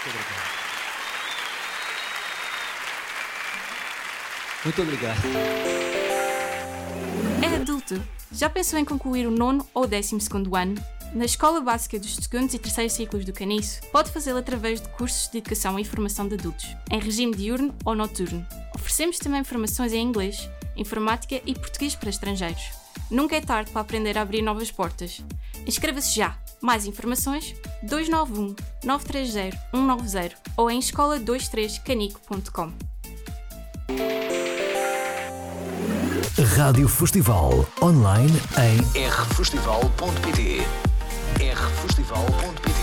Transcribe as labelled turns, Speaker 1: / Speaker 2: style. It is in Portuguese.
Speaker 1: Muito obrigado.
Speaker 2: É adulto. Já pensou em concluir o 9º ou 12º ano? Na Escola Básica dos 2º e 3º ciclos do Caniço, pode fazê-lo através de cursos de educação e formação de adultos, em regime diurno ou noturno. Oferecemos também formações em inglês, informática e português para estrangeiros. Nunca é tarde para aprender a abrir novas portas. Inscreva-se já! Mais informações 291 930 190 ou em escola23canico.com.
Speaker 3: Rádio Festival online em rfestival.pt. rfestival.pt